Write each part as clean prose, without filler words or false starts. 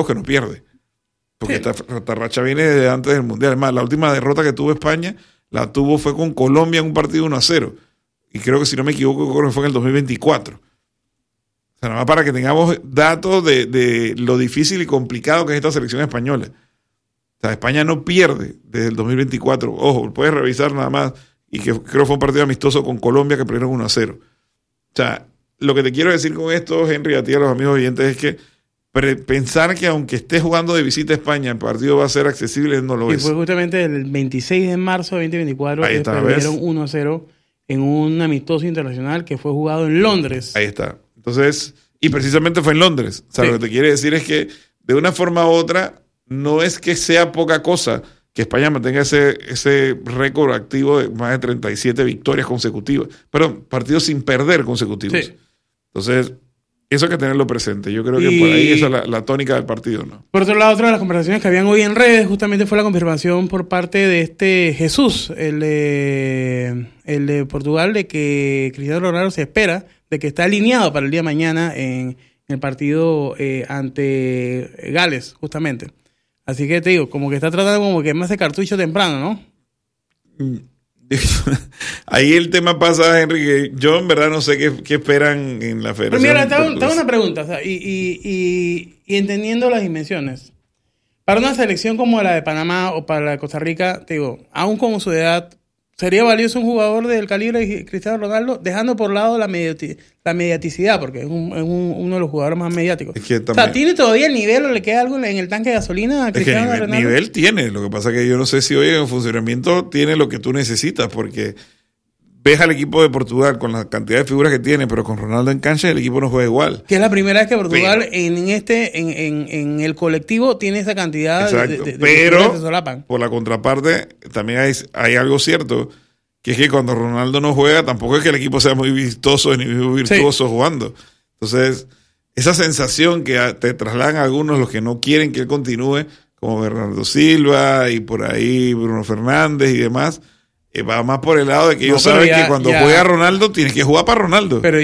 que no pierde. Porque esta racha viene desde antes del Mundial. Además, la última derrota que tuvo España fue con Colombia en un partido 1-0. Y creo que, si no me equivoco, creo que fue en el 2024. O sea, nada más para que tengamos datos de lo difícil y complicado que es esta selección española. O sea, España no pierde desde el 2024. Ojo, puedes revisar nada más. Y que creo que fue un partido amistoso con Colombia que perdieron 1-0. O sea, lo que te quiero decir con esto, Henry, a ti y a los amigos oyentes, es que pensar que aunque estés jugando de visita a España, el partido va a ser accesible, no lo es. Y fue justamente el 26 de marzo de 2024 que perdieron 1-0 en un amistoso internacional que fue jugado en Londres. Ahí está. Entonces, y precisamente fue en Londres. O sea, lo que te quiere decir es que de una forma u otra, no es que sea poca cosa que España mantenga ese récord activo de más de 37 victorias consecutivas. Perdón, partidos sin perder consecutivos. Sí. Entonces, eso hay que tenerlo presente. Yo creo que por ahí esa es la tónica del partido, ¿no? Por otro lado, otra de las conversaciones que habían hoy en redes justamente fue la confirmación por parte de Jesús, el de Portugal, de que Cristiano Ronaldo se espera, de que está alineado para el día de mañana en el partido ante Gales, justamente. Así que te digo, como que está tratando como que más de cartucho temprano, ¿no? Ahí el tema pasa, Henry, que yo en verdad no sé qué esperan en la federación. Pero mira, te hago una pregunta, o sea, y entendiendo las dimensiones. Para una selección como la de Panamá o para la de Costa Rica, te digo, aún con su edad, ¿sería valioso un jugador del calibre de Cristiano Ronaldo, dejando por lado la mediaticidad, porque es uno de los jugadores más mediáticos? Es que o sea, ¿tiene todavía el nivel o le queda algo en el tanque de gasolina a Cristiano Ronaldo? Nivel tiene, lo que pasa es que yo no sé si hoy en funcionamiento tiene lo que tú necesitas, porque ves al equipo de Portugal con la cantidad de figuras que tiene, pero con Ronaldo en cancha el equipo no juega igual. Que es la primera vez que Portugal en el colectivo tiene esa cantidad de pero que se solapan. Por la contraparte también hay algo cierto, que es que cuando Ronaldo no juega tampoco es que el equipo sea muy vistoso ni muy virtuoso jugando. Entonces, esa sensación que te trasladan a algunos los que no quieren que él continúe, como Bernardo Silva y por ahí Bruno Fernández y demás, va más por el lado de que ellos saben que cuando juega Ronaldo tienes que jugar para Ronaldo. Pero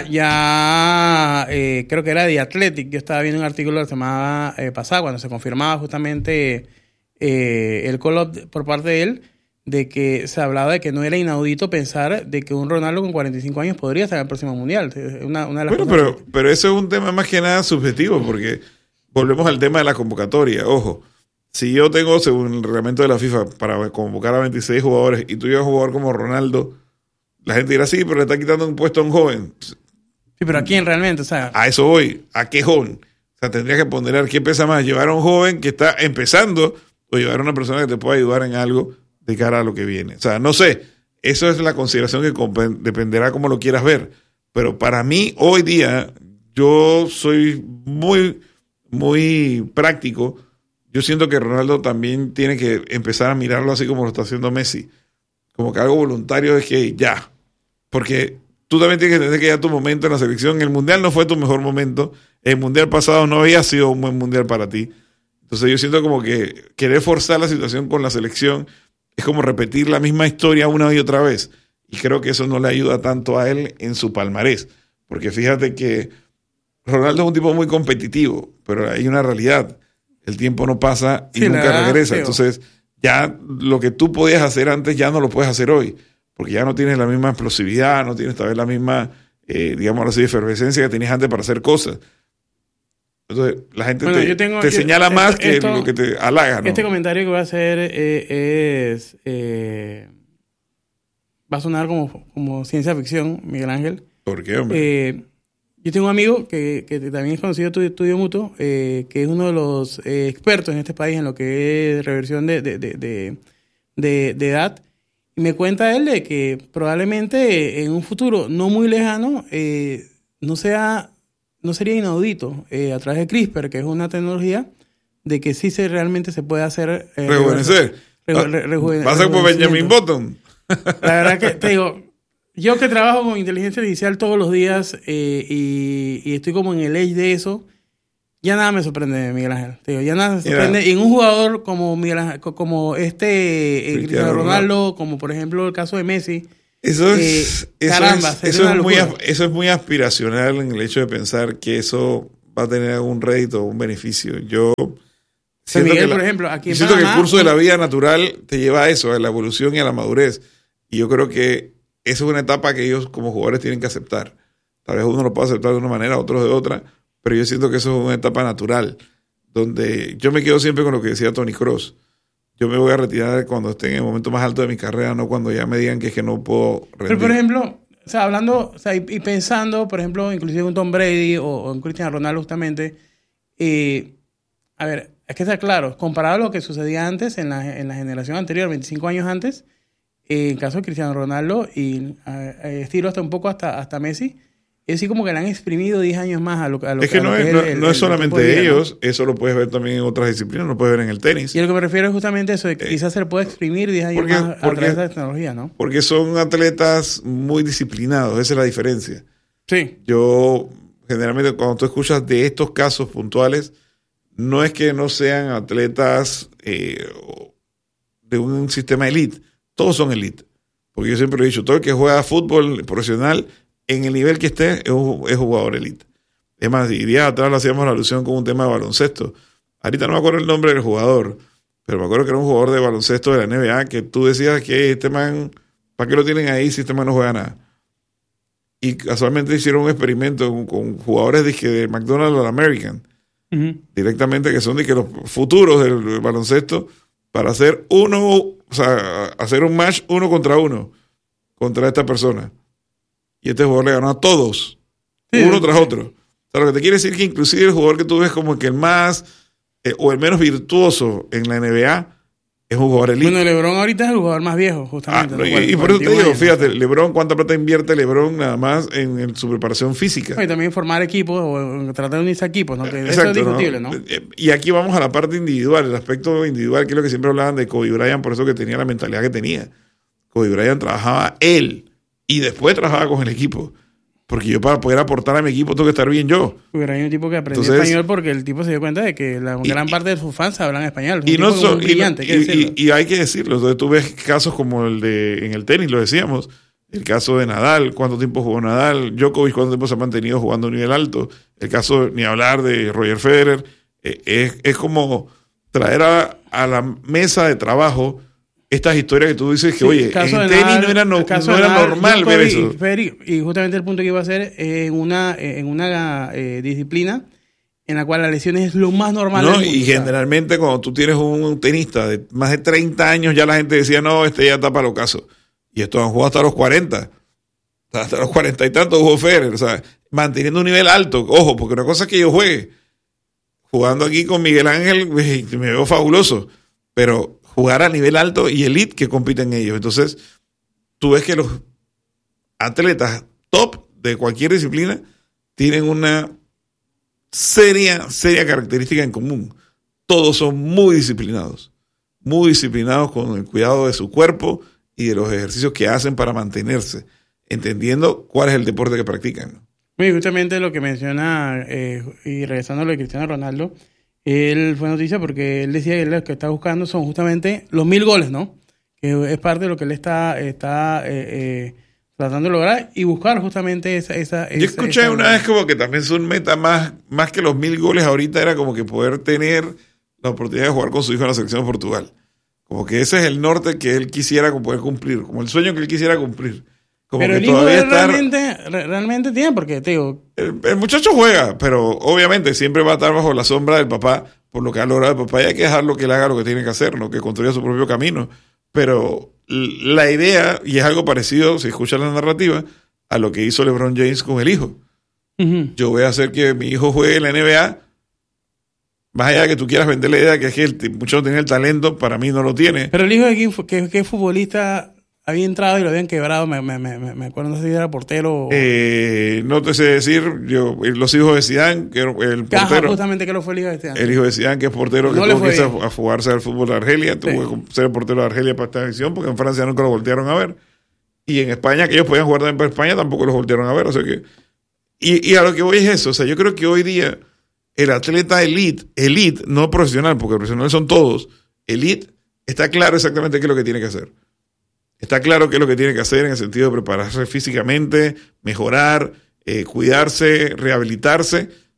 creo que era de Athletic. Yo estaba viendo un artículo la semana pasada cuando se confirmaba justamente el call-up por parte de él, de que se hablaba de que no era inaudito pensar de que un Ronaldo con 45 años podría estar en el próximo Mundial. Una de las pero eso es un tema más que nada subjetivo, porque volvemos al tema de la convocatoria. Ojo, si yo tengo, según el reglamento de la FIFA, para convocar a 26 jugadores y tú llevas a un jugador como Ronaldo, la gente dirá, sí, pero le está quitando un puesto a un joven. Sí, pero ¿a quién realmente? O sea, a eso voy. ¿A qué joven? O sea, tendrías que ponderar qué pesa más, llevar a un joven que está empezando o llevar a una persona que te pueda ayudar en algo de cara a lo que viene. O sea, no sé. Eso es la consideración que dependerá cómo lo quieras ver. Pero para mí, hoy día, yo soy muy, muy práctico. Yo siento que Ronaldo también tiene que empezar a mirarlo así como lo está haciendo Messi. Como que algo voluntario es que ya. Porque tú también tienes que entender que ya tu momento en la selección, el Mundial no fue tu mejor momento. El Mundial pasado no había sido un buen Mundial para ti. Entonces yo siento como que querer forzar la situación con la selección es como repetir la misma historia una y otra vez. Y creo que eso no le ayuda tanto a él en su palmarés. Porque fíjate que Ronaldo es un tipo muy competitivo, pero hay una realidad. El tiempo no pasa y nunca regresa. Entonces, ya lo que tú podías hacer antes ya no lo puedes hacer hoy. Porque ya no tienes la misma explosividad, no tienes tal vez la misma, digamos así, efervescencia que tenías antes para hacer cosas. Entonces, la gente te señala más que lo que te halaga, ¿no? Este comentario que voy a hacer va a sonar como ciencia ficción, Miguel Ángel. ¿Por qué, hombre? Yo tengo un amigo que también es conocido tu estudio mutuo, que es uno de los expertos en este país en lo que es reversión de edad. Y me cuenta él de que probablemente en un futuro no muy lejano no sería inaudito a través de CRISPR, que es una tecnología de que sí realmente se puede hacer... rejuvenecer. Vas a por Benjamin Button. La verdad que te digo... Yo que trabajo con inteligencia artificial todos los días y estoy como en el edge de eso, ya nada me sorprende, Miguel Ángel. Te digo, ya nada me sorprende. Y en un jugador como Miguel Ángel, como Cristiano Ronaldo, como por ejemplo el caso de Messi, eso es muy aspiracional en el hecho de pensar que eso va a tener algún rédito o un beneficio. Yo siento, Miguel, por ejemplo, aquí en siento Panamá, que el curso de la vida natural te lleva a eso, a la evolución y a la madurez. Y yo creo que esa es una etapa que ellos como jugadores tienen que aceptar. Tal vez uno lo pueda aceptar de una manera, otros de otra, pero yo siento que eso es una etapa natural, donde yo me quedo siempre con lo que decía Tony Cross. Yo me voy a retirar cuando esté en el momento más alto de mi carrera, no cuando ya me digan que es que no puedo rendir. Pero, por ejemplo, o sea, hablando, o sea, y pensando, por ejemplo, inclusive en un Tom Brady o en Cristiano Ronaldo justamente, a ver, es que está claro, comparado a lo que sucedía antes, en la generación anterior, 25 años antes, en caso de Cristiano Ronaldo y estilo hasta un poco hasta Messi, es así como que le han exprimido 10 años más a lo que es que no es solamente ellos, ¿no? Eso lo puedes ver también en otras disciplinas, lo puedes ver en el tenis. Y a lo que me refiero es justamente eso, de que quizás se le puede exprimir 10 años más a través de la tecnología, ¿no? Porque son atletas muy disciplinados, esa es la diferencia. Sí. Yo, generalmente, cuando tú escuchas de estos casos puntuales, no es que no sean atletas de un sistema elite, todos son elite. Porque yo siempre lo he dicho, todo el que juega fútbol profesional, en el nivel que esté, es jugador elite. Es más, y días atrás le hacíamos la alusión con un tema de baloncesto. Ahorita no me acuerdo el nombre del jugador, pero me acuerdo que era un jugador de baloncesto de la NBA que tú decías que este man, ¿para qué lo tienen ahí si este man no juega nada? Y casualmente hicieron un experimento con jugadores de McDonald's o American, directamente, que son de que los futuros del baloncesto, para hacer hacer un match 1 contra 1 contra esta persona. Y este jugador le ganó a todos, uno tras otro. O sea, lo que te quiere decir que inclusive el jugador que tú ves como que el más o el menos virtuoso en la NBA es un jugador elite. Bueno, LeBron ahorita es el jugador más viejo, justamente. Y por eso te digo, fíjate, LeBron, ¿cuánta plata invierte LeBron nada más en su preparación física? Y también formar equipos o tratar de unirse a equipos, ¿no? Que exacto, eso es discutible, ¿no? Y aquí vamos a la parte individual, el aspecto individual, que es lo que siempre hablaban de Kobe Bryant, por eso que tenía la mentalidad que tenía. Kobe Bryant trabajaba él y después trabajaba con el equipo. Porque yo, para poder aportar a mi equipo, tengo que estar bien yo. Porque hay un tipo que aprendió español porque el tipo se dio cuenta de que la gran parte de sus fans hablan español. Y hay que decirlo. Entonces tú ves casos como el en el tenis, lo decíamos. El caso de Nadal, cuánto tiempo jugó Nadal. Djokovic, cuánto tiempo se ha mantenido jugando a un nivel alto. El caso, ni hablar, de Roger Federer. Es como traer a la mesa de trabajo estas historias que tú dices que, oye, en tenis Nadal, no era normal ver eso. Y justamente el punto que iba a hacer en una disciplina en la cual la lesión es lo más normal. No, y generalmente cuando tú tienes un tenista de más de 30 años, ya la gente decía, no, ya está para el ocaso. Y estos han jugado hasta los 40. Hasta los 40 y tantos jugó Federer. O sea, manteniendo un nivel alto. Ojo, porque una cosa es que yo juegue. Jugando aquí con Miguel Ángel, me veo fabuloso. Pero jugar a nivel alto y elite que compiten ellos. Entonces, tú ves que los atletas top de cualquier disciplina tienen una seria característica en común. Todos son muy disciplinados con el cuidado de su cuerpo y de los ejercicios que hacen para mantenerse, entendiendo cuál es el deporte que practican, ¿no? Muy justamente lo que menciona, y regresando a lo de Cristiano Ronaldo, él fue noticia porque él decía que lo que está buscando son justamente los 1000 goles, ¿no? Que es parte de lo que él está tratando de lograr y buscar justamente esa Yo escuché una vez como que también su meta más que los 1000 goles ahorita era como que poder tener la oportunidad de jugar con su hijo en la selección de Portugal. Como que ese es el norte que él quisiera poder cumplir, como el sueño que él quisiera cumplir. Como pero que el hijo todavía realmente tiene, porque te digo... El muchacho juega, pero obviamente siempre va a estar bajo la sombra del papá por lo que ha logrado el papá, y hay que dejarlo que él haga lo que tiene que hacer, ¿no? Que construya su propio camino. Pero la idea, y es algo parecido, si escuchas la narrativa, a lo que hizo LeBron James con el hijo. Uh-huh. Yo voy a hacer que mi hijo juegue en la NBA, más allá de que tú quieras vender la idea que es que el muchacho tiene el talento, para mí no lo tiene. Pero el hijo de que futbolista había entrado y lo habían quebrado, me acuerdo, no sé si era portero o... no te sé decir, los hijos de Zidane, que era el portero. Justamente que lo fue el hijo de Zidane. El hijo de Zidane, que es portero, no que tuvo que irse a jugarse al fútbol de Argelia, tuvo que ser portero de Argelia para esta edición, porque en Francia nunca lo voltearon a ver. Y en España, que ellos podían jugar también para España, tampoco los voltearon a ver, o sea que... Y a lo que voy es eso, o sea, yo creo que hoy día el atleta elite, no profesional, porque profesionales son todos, elite, está claro exactamente qué es lo que tiene que hacer. Está claro qué es lo que tiene que hacer en el sentido de prepararse físicamente, mejorar, cuidarse, rehabilitarse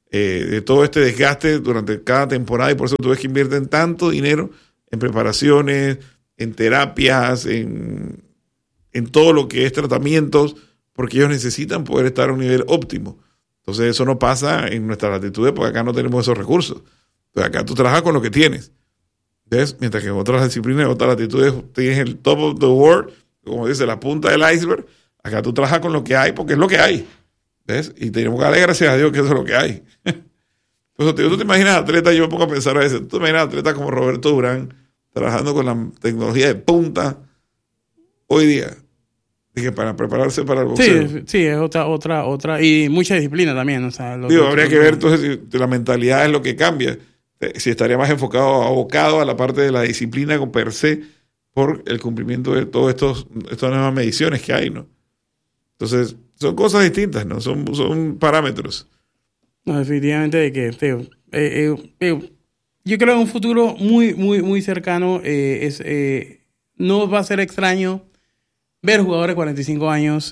de todo este desgaste durante cada temporada, y por eso tú ves que invierten tanto dinero en preparaciones, en terapias, en todo lo que es tratamientos, porque ellos necesitan poder estar a un nivel óptimo. Entonces eso no pasa en nuestras latitudes porque acá no tenemos esos recursos. Entonces acá tú trabajas con lo que tienes. ¿Ves? Mientras que en otras disciplinas, en otras latitudes tienes el top of the world, como dice, la punta del iceberg. Acá tú trabajas con lo que hay porque es lo que hay. ¿Ves? Y tenemos que darle gracias a Dios que eso es lo que hay. Entonces, tú te imaginas atletas, yo me pongo a pensar a veces, tú te imaginas atletas como Roberto Durán trabajando con la tecnología de punta hoy día. Dije, para prepararse para el boxeo. Sí, es otra, y mucha disciplina también. O sea, habría que ver entonces si la mentalidad es lo que cambia. Si estaría más abocado a la parte de la disciplina con per se por el cumplimiento de todas estas nuevas mediciones que hay, ¿no? Entonces, son cosas distintas, ¿no? Son parámetros. No, definitivamente de que, yo creo que en un futuro muy, muy, muy cercano no va a ser extraño ver jugadores de 45 años,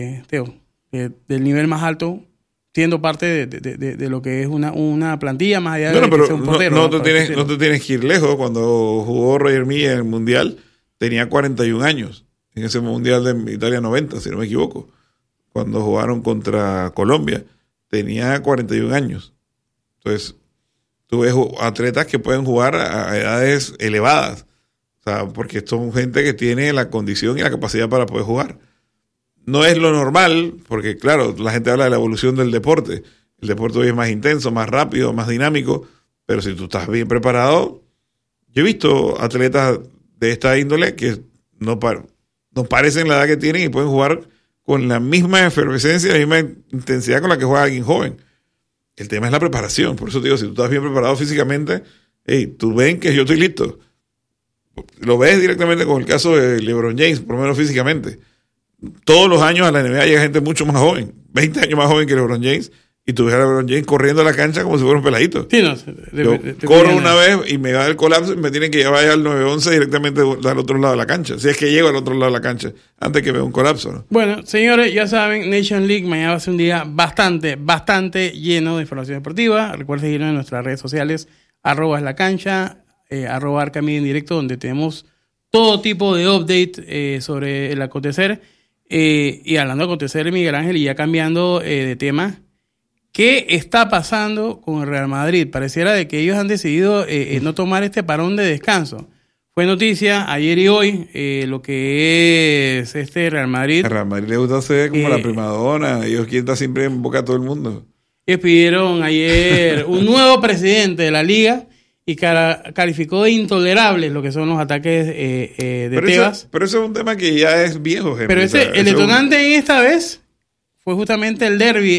del nivel más alto, siendo parte de lo que es una plantilla más allá de que sea un portero. No te tienes que ir lejos. Cuando jugó Roger Milla en el Mundial, tenía 41 años. En ese Mundial de Italia 90, si no me equivoco. Cuando jugaron contra Colombia, tenía 41 años. Entonces, tú ves atletas que pueden jugar a edades elevadas. O sea, porque son gente que tiene la condición y la capacidad para poder jugar. No es lo normal, porque claro, la gente habla de la evolución del deporte. El deporte hoy es más intenso, más rápido, más dinámico, pero si tú estás bien preparado, yo he visto atletas de esta índole que no parecen la edad que tienen y pueden jugar con la misma efervescencia, la misma intensidad con la que juega alguien joven. El tema es la preparación. Por eso te digo, si tú estás bien preparado físicamente, tú ven que yo estoy listo. Lo ves directamente con el caso de LeBron James, por lo menos físicamente. Todos los años a la NBA llega gente mucho más joven, 20 años más joven que LeBron James, y tú ves a LeBron James corriendo a la cancha como si fuera un peladito. Sí, no, yo corro una vez y me da el colapso y me tienen que llevar al 911 directamente al otro lado de la cancha. Si es que llego al otro lado de la cancha, antes que vea un colapso, ¿no? Bueno, señores, ya saben, Nation League mañana va a ser un día bastante lleno de información deportiva. Recuerden seguirnos en nuestras redes sociales, @lacancha, @arcamedia en directo, donde tenemos todo tipo de update sobre el acontecer. Y hablando de acontecer, Miguel Ángel, y ya cambiando de tema, ¿qué está pasando con el Real Madrid? Pareciera de que ellos han decidido no tomar este parón de descanso. Fue noticia ayer y hoy lo que es este Real Madrid. A Real Madrid le gusta ser como la primadona. Ellos quieren estar siempre en boca a todo el mundo. Ellos pidieron ayer un nuevo presidente de la liga y calificó de intolerables lo que son los ataques de Tebas. Pero eso es un tema que ya es viejo, Henry. Pero el detonante en esta vez fue justamente el derbi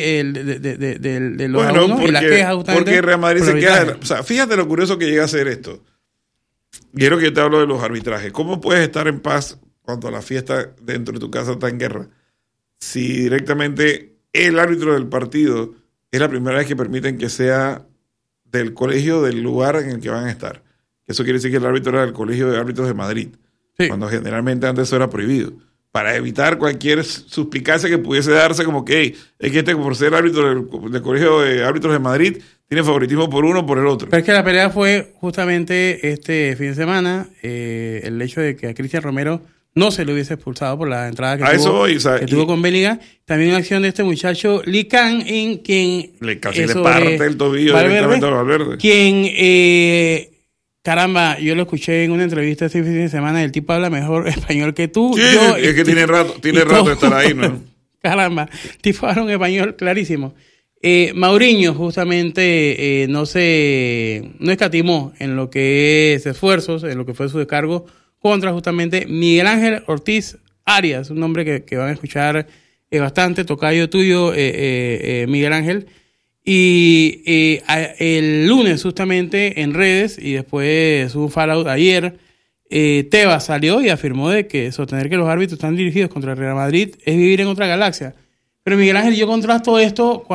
de los alumnos y la queja justamente. Porque Real Madrid se queja. O sea, fíjate lo curioso que llega a ser esto. Quiero que yo te hablo de los arbitrajes. ¿Cómo puedes estar en paz cuando la fiesta dentro de tu casa está en guerra? Si directamente el árbitro del partido es la primera vez que permiten que sea del colegio del lugar en el que van a estar. Eso quiere decir que el árbitro era del Colegio de Árbitros de Madrid, sí, cuando generalmente antes eso era prohibido, para evitar cualquier suspicacia que pudiese darse como que es que por ser árbitro del Colegio de Árbitros de Madrid tiene favoritismo por uno o por el otro. Pero es que la pelea fue justamente este fin de semana, el hecho de que a Cristian Romero no se le hubiese expulsado por la entrada que tuvo con Bellingham. También una acción de este muchacho Lee Kang, en quien casi le parte el tobillo directamente a Valverde. Quien, caramba, yo lo escuché en una entrevista este fin de semana, el tipo habla mejor español que tú. Sí, es que tiene rato de estar ahí, ¿no? Caramba, el tipo habla un español clarísimo. Mauriño justamente no escatimó en lo que es esfuerzos, en lo que fue su descargo contra justamente Miguel Ángel Ortiz Arias, un nombre que van a escuchar bastante, tocayo tuyo, Miguel Ángel. Y el lunes justamente en redes, y después hubo un fallout ayer, Tebas salió y afirmó de que sostener que los árbitros están dirigidos contra el Real Madrid es vivir en otra galaxia. Pero Miguel Ángel, yo contrasto esto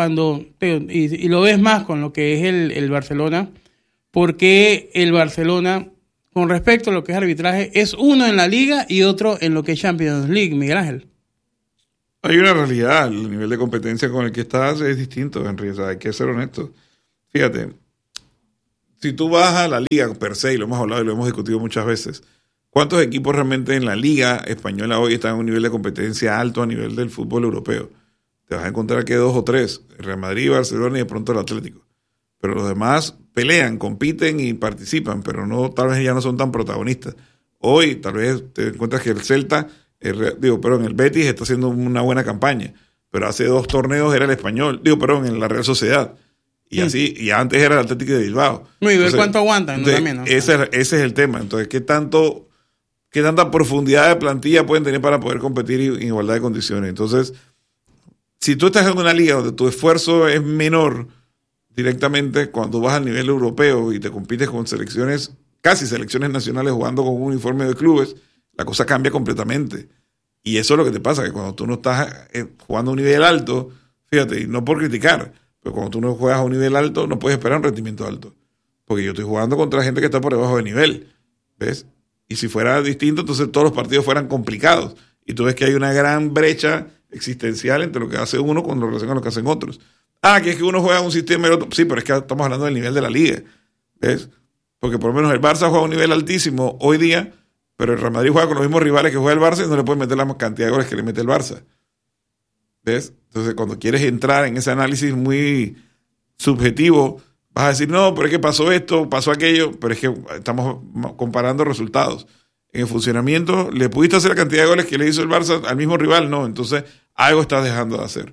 y lo ves más con lo que es el Barcelona, porque el Barcelona, con respecto a lo que es arbitraje, es uno en la Liga y otro en lo que es Champions League, Miguel Ángel. Hay una realidad, el nivel de competencia con el que estás es distinto, Henry, o sea, hay que ser honesto. fíjate, si tú vas a la liga per se, y lo hemos hablado y lo hemos discutido muchas veces, ¿cuántos equipos realmente en la liga española hoy están a un nivel de competencia alto a nivel del fútbol europeo? Te vas a encontrar que 2 o 3, el Real Madrid, Barcelona y de pronto el Atlético. Pero los demás pelean, compiten y participan, pero no, tal vez ya no son tan protagonistas. Hoy tal vez te encuentras que el Celta, en el Betis está haciendo una buena campaña, pero hace 2 torneos era el Español, en la Real Sociedad. Y así, y antes era el Atlético de Bilbao. No, y ver cuánto aguantan, ¿no? También, ¿no? Ese es el tema. Entonces, ¿qué tanta profundidad de plantilla pueden tener para poder competir en igualdad de condiciones? Entonces, si tú estás en una liga donde tu esfuerzo es menor directamente, cuando vas al nivel europeo y te compites con selecciones, casi selecciones nacionales jugando con un uniforme de clubes, la cosa cambia completamente. Y eso es lo que te pasa, que cuando tú no estás jugando a un nivel alto, fíjate, y no por criticar, pero cuando tú no juegas a un nivel alto, no puedes esperar un rendimiento alto. Porque yo estoy jugando contra gente que está por debajo de nivel, ¿ves? Y si fuera distinto, entonces todos los partidos fueran complicados. Y tú ves que hay una gran brecha existencial entre lo que hace uno con relación a lo que hacen otros. Que es que uno juega un sistema y el otro. Sí, pero es que estamos hablando del nivel de la liga, ¿ves? Porque por lo menos el Barça juega a un nivel altísimo hoy día, pero el Real Madrid juega con los mismos rivales que juega el Barça y no le puede meter la cantidad de goles que le mete el Barça. ¿Ves? Entonces, cuando quieres entrar en ese análisis muy subjetivo, vas a decir, no, pero es que pasó esto, pasó aquello, pero es que estamos comparando resultados. En el funcionamiento, ¿le pudiste hacer la cantidad de goles que le hizo el Barça al mismo rival? No, entonces algo estás dejando de hacer.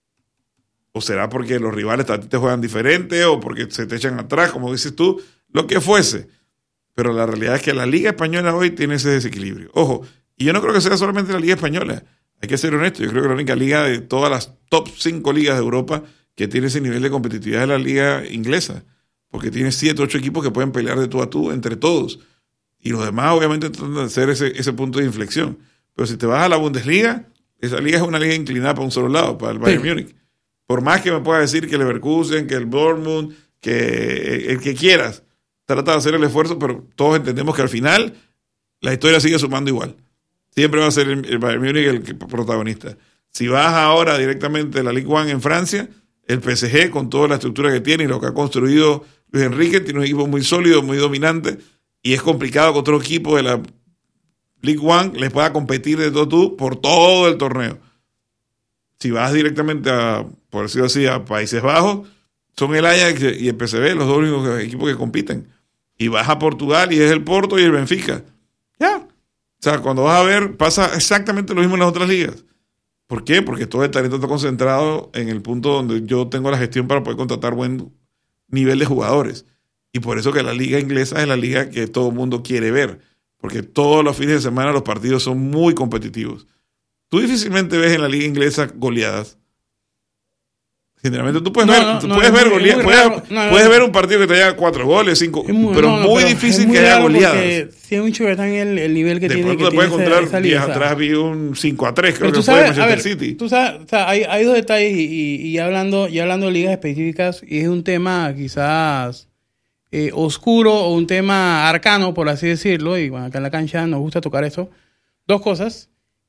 ¿O será porque los rivales a ti te juegan diferente o porque se te echan atrás, como dices tú? Lo que fuese. Pero la realidad es que la Liga Española hoy tiene ese desequilibrio. Ojo, y yo no creo que sea solamente la Liga Española. Hay que ser honesto. Yo creo que la única liga de todas las top 5 ligas de Europa que tiene ese nivel de competitividad es la Liga Inglesa. Porque tiene 7, 8 equipos que pueden pelear de tú a tú entre todos. Y los demás, obviamente, tratan de hacer ese punto de inflexión. Pero si te vas a la Bundesliga, esa liga es una liga inclinada para un solo lado, para el Bayern Múnich. Por más que me pueda decir que el Leverkusen, que el Dortmund, que el que quieras, trata de hacer el esfuerzo, pero todos entendemos que al final la historia sigue sumando igual. Siempre va a ser el Bayern Múnich el protagonista. Si vas ahora directamente a la Ligue 1 en Francia, el PSG, con toda la estructura que tiene y lo que ha construido Luis Enrique, tiene un equipo muy sólido, muy dominante, y es complicado que otro equipo de la Ligue 1 les pueda competir de tú por todo el torneo. Si vas directamente a, por decirlo así, a Países Bajos, son el Ajax y el PSV los dos únicos equipos que compiten. Y vas a Portugal y es el Porto y el Benfica. Ya. O sea, cuando vas a ver, pasa exactamente lo mismo en las otras ligas. ¿Por qué? Porque todo el talento está concentrado en el punto donde yo tengo la gestión para poder contratar buen nivel de jugadores. Y por eso que la liga inglesa es la liga que todo el mundo quiere ver. Porque todos los fines de semana los partidos son muy competitivos. Tú difícilmente ves en la liga inglesa goleadas. Generalmente tú puedes ver goleadas. Puedes ver un partido que te haya 4 goles, 5, pero muy difícil que haya goleadas. Si es mucho que está en el nivel que tiene. De pronto te puedes encontrar días atrás vi un 5-3, creo que fue Manchester City. Tú sabes, o sea, hay dos detalles y hablando de ligas específicas, y es un tema quizás oscuro o un tema arcano, por así decirlo, y bueno, acá en la cancha nos gusta tocar eso. 2 cosas.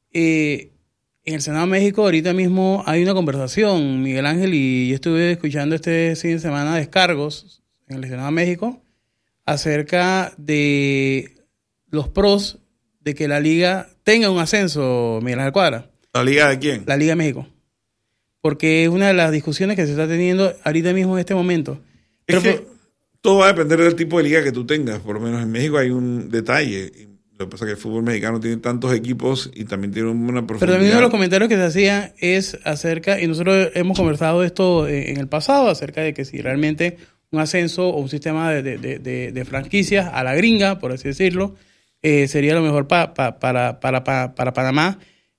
En el Senado de México ahorita mismo hay una conversación, Miguel Ángel, y yo estuve escuchando este fin de semana descargos en el Senado de México acerca de los pros de que la liga tenga un ascenso, Miguel Ángel Cuadra. ¿La liga de quién? La Liga de México. Porque es una de las discusiones que se está teniendo ahorita mismo en este momento. Todo va a depender del tipo de liga que tú tengas. Por lo menos en México hay un detalle. Lo que pasa es que el fútbol mexicano tiene tantos equipos y también tiene una profundidad. Pero también uno de los comentarios que se hacían es acerca, y nosotros hemos conversado esto en el pasado, acerca de que si realmente un ascenso o un sistema de franquicias a la gringa, por así decirlo, sería lo mejor para Panamá.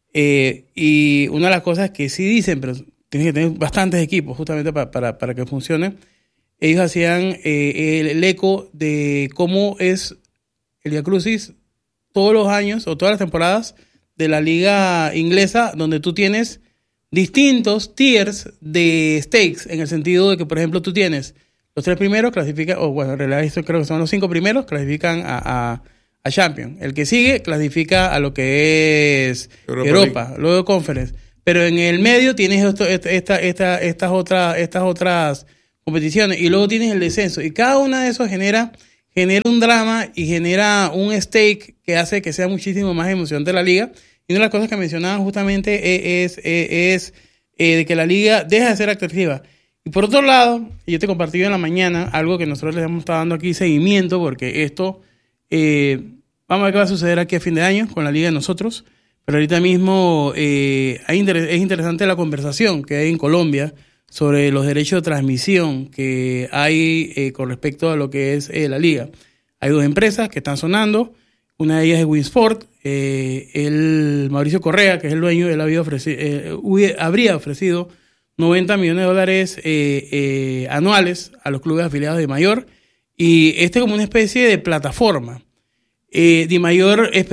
Y una de las cosas que sí dicen, pero tienen que tener bastantes equipos justamente para que funcione, ellos hacían el eco de cómo es el Vía Crucis todos los años o todas las temporadas de la liga inglesa, donde tú tienes distintos tiers de stakes, en el sentido de que, por ejemplo, tú tienes los 3 primeros clasifican, o bueno, en realidad esto creo que son los 5 primeros, clasifican a Champions. El que sigue clasifica a lo que es Europa, luego Conference. Pero en el medio tienes estas otras competiciones, y luego tienes el descenso, y cada una de esos genera un drama y genera un stake que hace que sea muchísimo más emocionante la liga. Y una de las cosas que mencionaban justamente es de que la liga deja de ser atractiva. Y por otro lado, yo te compartí en la mañana algo que nosotros les hemos estado dando aquí seguimiento, porque esto, vamos a ver qué va a suceder aquí a fin de año con la liga de nosotros, pero ahorita mismo es interesante la conversación que hay en Colombia sobre los derechos de transmisión que hay con respecto a lo que es la liga. Hay dos empresas que están sonando, una de ellas es Winsport, el Mauricio Correa, que es el dueño, él habría ofrecido $90 millones anuales a los clubes afiliados de Mayor, y como una especie de plataforma. Di Mayor es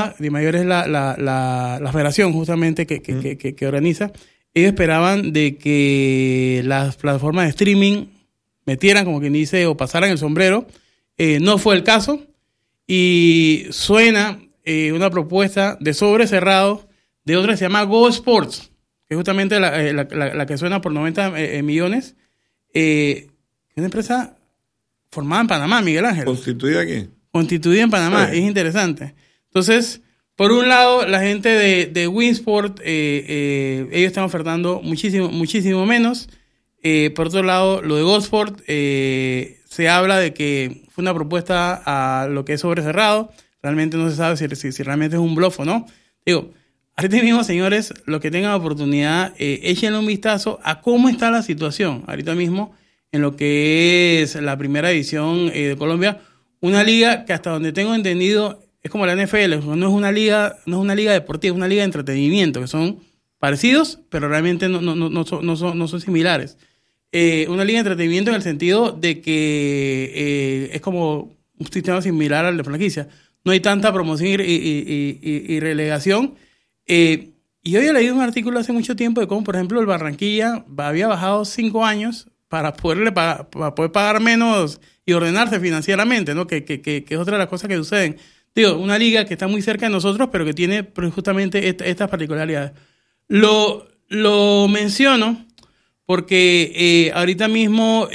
la federación justamente que organiza. Ellos esperaban de que las plataformas de streaming metieran, como quien dice, o pasaran el sombrero. No fue el caso, y suena una propuesta de sobre cerrado de otra que se llama Go Sports, que es justamente la que suena por 90 millones. Una empresa formada en Panamá, Miguel Ángel. ¿Constituida aquí? Constituida en Panamá, es interesante. Entonces, por un lado, la gente de Winsport, ellos están ofertando muchísimo menos. Por otro lado, lo de Gosport, se habla de que fue una propuesta a lo que es sobre cerrado. Realmente no se sabe si realmente es un bluff o no. Digo, ahorita mismo, señores, los que tengan oportunidad, échenle un vistazo a cómo está la situación ahorita mismo en lo que es la primera división de Colombia. Una liga que, hasta donde tengo entendido, es como la NFL, no es una liga deportiva, es una liga de entretenimiento, que son parecidos, pero realmente no son similares. Una liga de entretenimiento en el sentido de que es como un sistema similar al de franquicia. No hay tanta promoción y relegación. Y yo había leído un artículo hace mucho tiempo de cómo, por ejemplo, el Barranquilla había bajado 5 años para poder pagar menos y ordenarse financieramente, ¿no? Que es otra de las cosas que suceden. Digo, una liga que está muy cerca de nosotros, pero que tiene justamente estas particularidades. Lo menciono porque ahorita mismo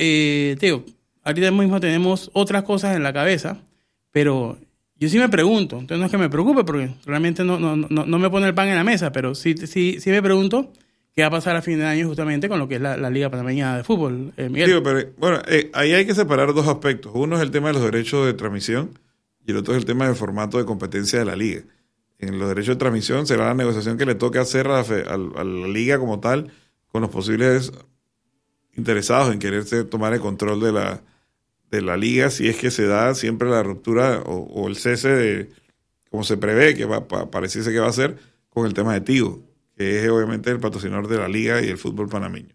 tenemos otras cosas en la cabeza, pero yo sí me pregunto, entonces no es que me preocupe porque realmente no me pone el pan en la mesa, pero sí me pregunto qué va a pasar a fin de año justamente con lo que es la Liga Panameña de Fútbol, Miguel. Digo, pero bueno, ahí hay que separar dos aspectos. Uno es el tema de los derechos de transmisión y el otro es el tema del formato de competencia de la liga. En los derechos de transmisión será la negociación que le toque hacer a la liga como tal con los posibles interesados en quererse tomar el control de la liga, si es que se da siempre la ruptura o el cese de, como se prevé que pareciese que va a ser, con el tema de Tigo, que es obviamente el patrocinador de la liga y el fútbol panameño.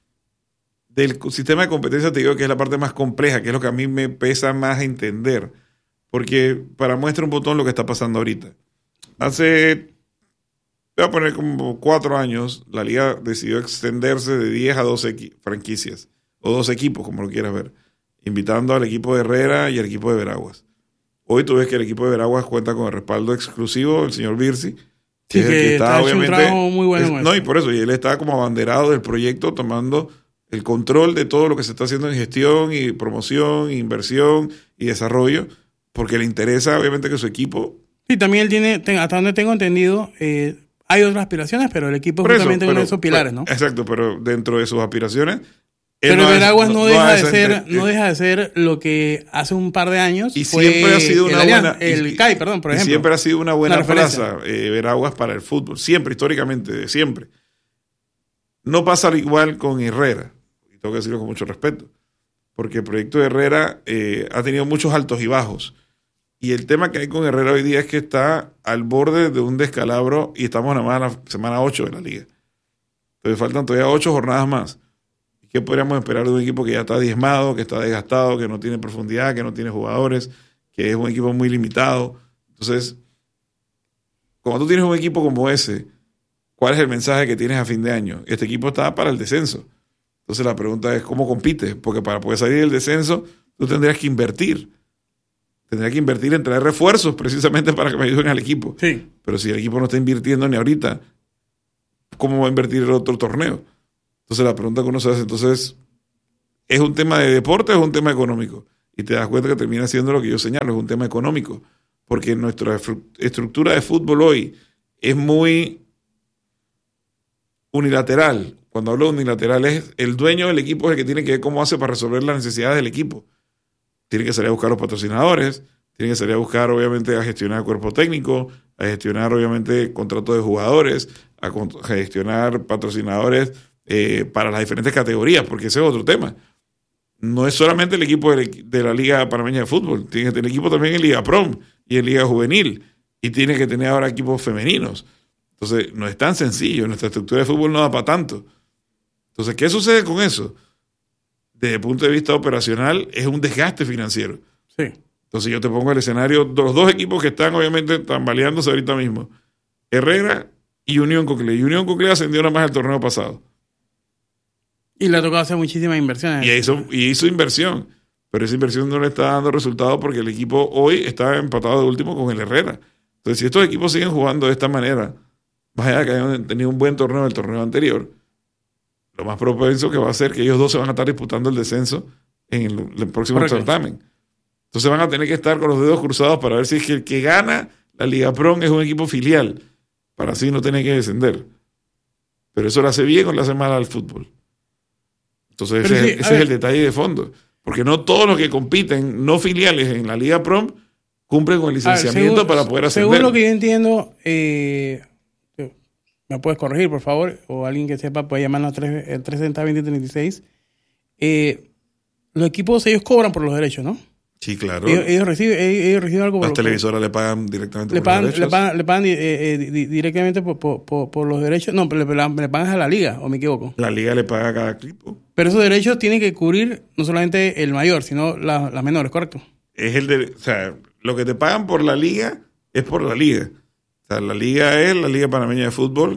Del sistema de competencia te digo que es la parte más compleja, que es lo que a mí me pesa más entender, porque para muestra un botón lo que está pasando ahorita. Voy a poner como 4 años, la liga decidió extenderse de 10 a 12 franquicias, o 12 equipos, como lo quieras ver, invitando al equipo de Herrera y al equipo de Veraguas. Hoy tú ves que el equipo de Veraguas cuenta con el respaldo exclusivo del señor Birsi, que es el que está obviamente un trabajo muy bueno. No, y por eso, y él está como abanderado del proyecto, tomando el control de todo lo que se está haciendo en gestión y promoción, inversión y desarrollo, porque le interesa obviamente que su equipo... Sí, también él tiene, hasta donde tengo entendido, hay otras aspiraciones, pero el equipo es justamente uno de esos pilares, ¿no? Exacto, pero dentro de sus aspiraciones... Pero Veraguas no deja de ser lo que hace un par de años y siempre ha sido una buena... El CAI, perdón, por ejemplo. Y siempre ha sido una buena plaza, Veraguas, para el fútbol. Siempre, históricamente, siempre. No pasa igual con Herrera, y tengo que decirlo con mucho respeto, porque el proyecto de Herrera ha tenido muchos altos y bajos. Y el tema que hay con Herrera hoy día es que está al borde de un descalabro y estamos nada más en la semana 8 de la liga. Entonces faltan todavía 8 jornadas más. ¿Qué podríamos esperar de un equipo que ya está diezmado, que está desgastado, que no tiene profundidad, que no tiene jugadores, que es un equipo muy limitado? Entonces, cuando tú tienes un equipo como ese, ¿cuál es el mensaje que tienes a fin de año? Este equipo está para el descenso. Entonces la pregunta es, ¿cómo compites? Porque para poder salir del descenso, tú tendrías que invertir. Tendrías que invertir en traer refuerzos precisamente para que me ayuden al equipo. Sí. Pero si el equipo no está invirtiendo ni ahorita, ¿cómo va a invertir en otro torneo? Entonces la pregunta que uno se hace, entonces, ¿Es un tema de deporte o es un tema económico? Y te das cuenta que termina siendo lo que yo señalo, es un tema económico. Porque nuestra estructura de fútbol hoy es muy unilateral. Cuando hablo de unilateral, es el dueño del equipo es el que tiene que ver cómo hace para resolver las necesidades del equipo. Tiene que salir a buscar los patrocinadores, tiene que salir a buscar, obviamente, a gestionar el cuerpo técnico, a gestionar, obviamente, contratos de jugadores, a gestionar patrocinadores para las diferentes categorías, porque ese es otro tema. No es solamente el equipo de la Liga Panameña de Fútbol, tiene que tener equipo también en Liga Prom y en Liga Juvenil, y tiene que tener ahora equipos femeninos. Entonces, no es tan sencillo, nuestra estructura de fútbol no da para tanto. Entonces, ¿qué sucede con eso? Desde el punto de vista operacional, es un desgaste financiero. Sí. Entonces, yo te pongo el escenario, los dos equipos que están, obviamente, tambaleándose ahorita mismo. Herrera y Unión Coclé. Unión Coclé ascendió nada más el torneo pasado. Y le ha tocado hacer muchísimas inversiones. Y hizo inversión. Pero esa inversión no le está dando resultados porque el equipo hoy está empatado de último con el Herrera. Entonces, si estos equipos siguen jugando de esta manera, más allá de que hayan tenido un buen torneo el torneo anterior, lo más propenso que va a ser que ellos dos se van a estar disputando el descenso en el próximo certamen. Entonces van a tener que estar con los dedos cruzados para ver si es que el que gana la Liga Prom es un equipo filial, para así no tener que descender. Pero eso le hace bien o le hace mal al fútbol. Entonces ese es el detalle de fondo. Porque no todos los que compiten no filiales en la Liga Prom cumplen con el licenciamiento para poder ascender. Según lo que yo entiendo, me puedes corregir, por favor, o alguien que sepa puede llamarnos al 360-2036. Los equipos, ellos cobran por los derechos, ¿no? Sí, claro. Ellos reciben algo por las televisoras le pagan directamente por los derechos. Le pagan directamente por los derechos. No, le pagan a la liga, ¿o me equivoco? La liga le paga a cada equipo. Pero esos derechos tienen que cubrir no solamente el mayor, sino las menores, ¿correcto? O sea, lo que te pagan por la liga es por la liga. O sea, la liga es la Liga Panameña de Fútbol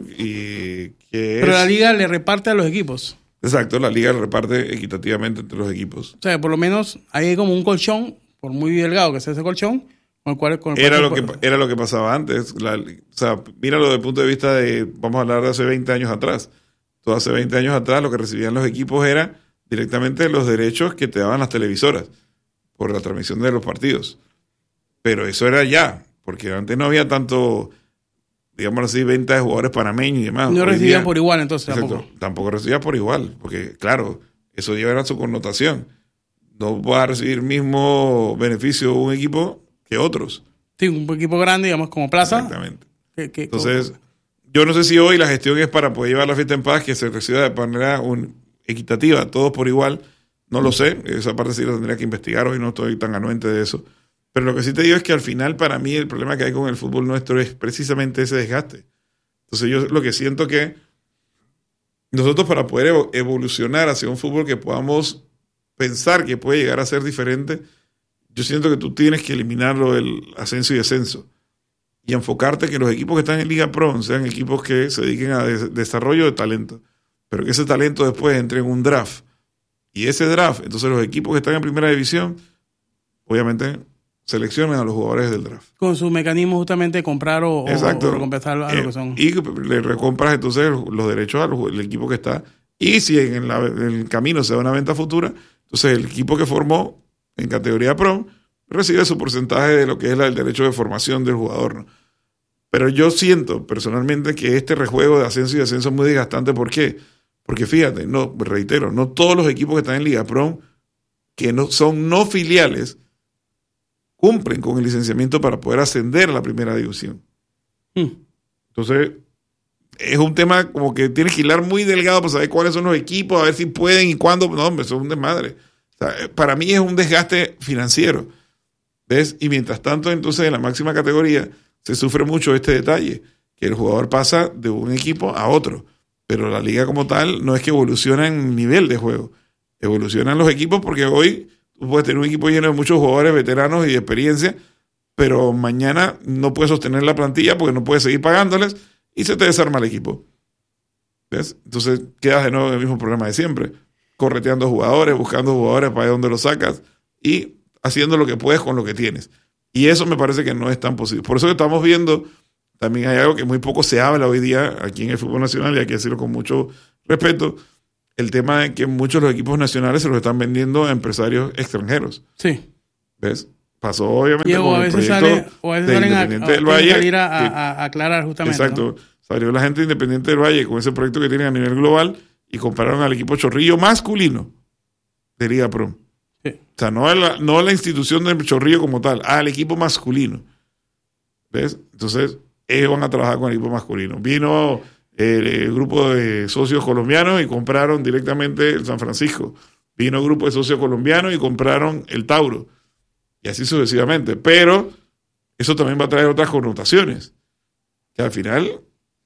Pero la liga le reparte a los equipos. Exacto, la liga reparte equitativamente entre los equipos. O sea, por lo menos hay como un colchón, por muy delgado que sea ese colchón, era lo que pasaba antes. O sea, míralo desde el punto de vista de, vamos a hablar de hace 20 años atrás. Todo hace 20 años atrás lo que recibían los equipos era directamente los derechos que te daban las televisoras por la transmisión de los partidos. Pero eso era ya, porque antes no había tanto, digamos así, venta de jugadores panameños y demás. No recibían por igual, entonces. Exacto, tampoco recibían por igual, porque claro, eso lleva su connotación. No va a recibir mismo beneficio un equipo que otros. Sí, un equipo grande, digamos, como Plaza. Exactamente. Entonces, yo no sé si hoy la gestión es para poder llevar la fiesta en paz, que se reciba de manera equitativa, todos por igual. No lo sé, esa parte sí la tendría que investigar, hoy no estoy tan anuente de eso. Pero lo que sí te digo es que al final, para mí, el problema que hay con el fútbol nuestro es precisamente ese desgaste. Entonces yo lo que siento que nosotros, para poder evolucionar hacia un fútbol que podamos pensar que puede llegar a ser diferente, yo siento que tú tienes que eliminarlo del ascenso y descenso y enfocarte que los equipos que están en Liga Pro sean equipos que se dediquen a desarrollo de talento, pero que ese talento después entre en un draft. Y ese draft, entonces los equipos que están en primera división, obviamente seleccionan a los jugadores del draft. Con su mecanismo justamente de comprar o recompensar a lo que son. Y le recompras entonces los derechos al equipo que está. Y si en el camino se da una venta futura, entonces el equipo que formó en categoría Pro recibe su porcentaje de lo que es el derecho de formación del jugador, ¿no? Pero yo siento personalmente que este rejuego de ascenso y descenso es muy desgastante. ¿Por qué? Porque fíjate, reitero, no todos los equipos que están en Liga Pro, que no son no filiales, cumplen con el licenciamiento para poder ascender a la primera división. Entonces, es un tema como que tienes que hilar muy delgado para saber cuáles son los equipos, a ver si pueden y cuándo. No, hombre, eso es un desmadre. O sea, para mí es un desgaste financiero. ¿Ves? Y mientras tanto, entonces, en la máxima categoría se sufre mucho este detalle, que el jugador pasa de un equipo a otro. Pero la liga como tal no es que evoluciona en nivel de juego. Evolucionan los equipos porque hoy tú puedes tener un equipo lleno de muchos jugadores veteranos y de experiencia, pero mañana no puedes sostener la plantilla porque no puedes seguir pagándoles y se te desarma el equipo. ¿Ves? Entonces quedas de nuevo en el mismo problema de siempre, correteando jugadores, buscando jugadores para ver dónde los sacas y haciendo lo que puedes con lo que tienes. Y eso me parece que no es tan posible. Por eso que estamos viendo, también hay algo que muy poco se habla hoy día aquí en el fútbol nacional, y hay que decirlo con mucho respeto, el tema de que muchos de los equipos nacionales se los están vendiendo a empresarios extranjeros. Sí. ¿Ves? Pasó obviamente y con el proyecto de Independiente del Valle. Salir a aclarar justamente. Exacto. ¿No? Salió la gente de Independiente del Valle con ese proyecto que tienen a nivel global y compraron al equipo Chorrillo masculino de Liga Pro. Sí. O sea, no la institución del Chorrillo como tal, al equipo masculino. ¿Ves? Entonces, ellos van a trabajar con el equipo masculino. Vino el grupo de socios colombianos y compraron directamente el San Francisco. Vino el grupo de socios colombianos y compraron el Tauro. Y así sucesivamente. Pero eso también va a traer otras connotaciones. Que al final,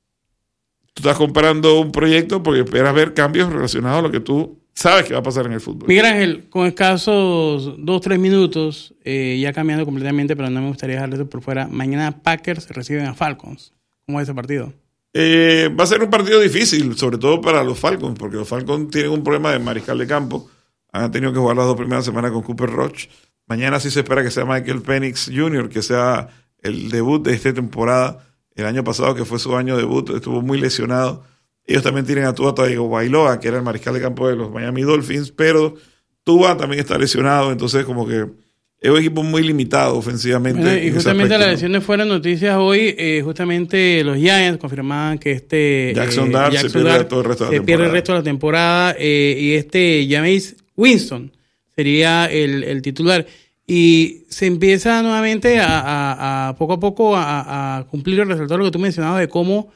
tú estás comprando un proyecto porque esperas ver cambios relacionados a lo que tú sabes que va a pasar en el fútbol. Miguel Ángel, con escasos 2-3 minutos, ya cambiando completamente, pero no me gustaría dejarlo esto por fuera. Mañana Packers reciben a Falcons. ¿Cómo es ese partido? Va a ser un partido difícil, sobre todo para los Falcons, porque los Falcons tienen un problema de mariscal de campo. Han tenido que jugar las 2 primeras semanas con Cooper Rush. Mañana sí se espera que sea Michael Penix Jr., que sea el debut de esta temporada. El año pasado, que fue su año debut, estuvo muy lesionado. Ellos también tienen a Tua Tagovailoa, que era el mariscal de campo de los Miami Dolphins, pero Tua también está lesionado, entonces como que es un equipo muy limitado ofensivamente. Bueno, y justamente las lesiones fueron noticias hoy. Justamente los Giants confirmaban que Jackson Dart se pierde todo el resto de la temporada. Pierde el resto de la temporada. Y Jameis Winston sería el titular. Y se empieza nuevamente a poco a poco a cumplir el resultado de lo que tú mencionabas de cómo,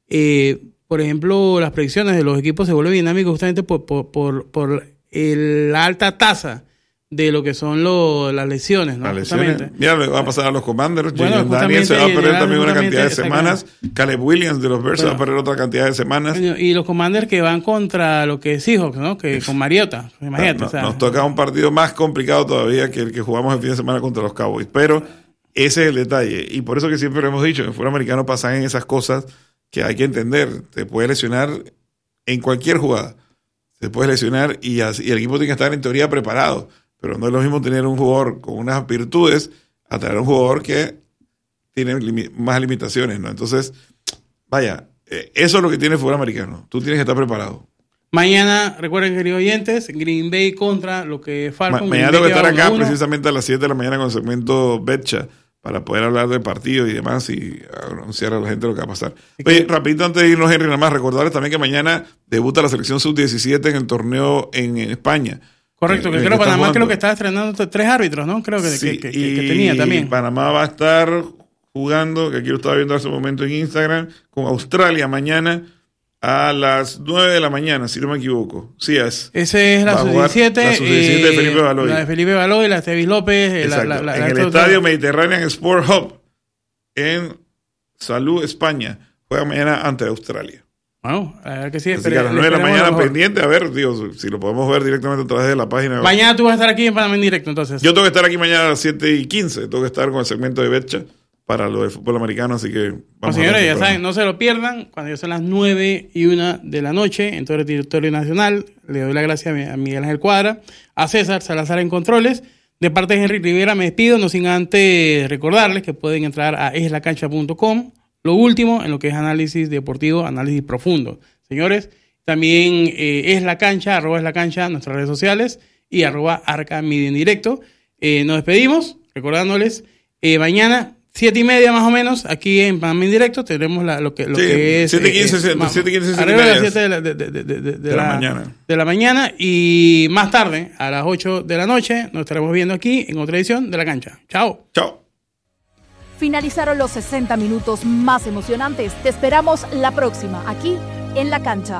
por ejemplo, las predicciones de los equipos se vuelven dinámicos justamente por la alta tasa de lo que son las lesiones, ¿no? Las lesiones. Mira, le va a pasar a los Commanders. Bueno, Daniel se va a perder también una cantidad de semanas. Caleb Williams de los Bears se va a perder otra cantidad de semanas. Y los Commanders que van contra lo que es Seahawks, ¿no? Que con Mariota. Imagínate. Nos toca un partido más complicado todavía que el que jugamos el fin de semana contra los Cowboys. Pero ese es el detalle. Y por eso que siempre hemos dicho, en el fútbol americano pasan en esas cosas que hay que entender. Te puede lesionar en cualquier jugada. Te puedes lesionar y el equipo tiene que estar en teoría preparado. Pero no es lo mismo tener un jugador con unas virtudes a tener un jugador que tiene más limitaciones, ¿no? Entonces, vaya, eso es lo que tiene el fútbol americano. Tú tienes que estar preparado. Mañana, recuerden, queridos oyentes, Green Bay contra lo que Falcons. Mañana tengo que estar acá precisamente a las 7 de la mañana con el segmento Betcha para poder hablar del partido y demás y anunciar a la gente lo que va a pasar. Oye, rapidito antes de irnos, Henry, nada más recordarles también que mañana debuta la selección sub-17 en el torneo en España. Correcto, que creo Panamá creo que está estrenando 3 árbitros, ¿no? Creo que, sí, que tenía también. Panamá va a estar jugando, que aquí lo estaba viendo hace un momento en Instagram, con Australia mañana a las 9 de la mañana, si no me equivoco. Sí es. Ese es la sub-17. La sub-17 de Felipe Baloy. La de Felipe Baloy, la de Tevis López. En el Estadio Mediterranean Sport Hub en Salud, España. Juega mañana ante Australia. Bueno, a ver que sí. Así que a las 9 de la mañana pendiente, a ver, digo, si lo podemos ver directamente a través de la página. Mañana tú vas a estar aquí en Panamá en directo, entonces. Yo tengo que estar aquí mañana a las 7:15. Tengo que estar con el segmento de Betcha para lo del fútbol americano, así que vamos. Señores, ya saben, no se lo pierdan. Cuando ya son las 9:01 de la noche en todo el territorio nacional, le doy las gracias a Miguel Ángel Cuadra, a César Salazar en controles. De parte de Henry Rivera me despido, no sin antes recordarles que pueden entrar a eslacancha.com. Lo último en lo que es análisis deportivo, análisis profundo. Señores, también es la cancha, @es_la_cancha, nuestras redes sociales y @arcamedia en directo. Nos despedimos, recordándoles, mañana 7:30 más o menos, aquí en Panamá en directo, tenemos lo que es 7:15, arriba de las 7 de la mañana y más tarde, a las 8 de la noche, nos estaremos viendo aquí en otra edición de La Cancha. Chao. Chao. Finalizaron los 60 minutos más emocionantes. Te esperamos la próxima, aquí en La Cancha.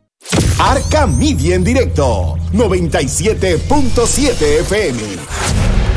Arca Media en directo, 97.7 FM.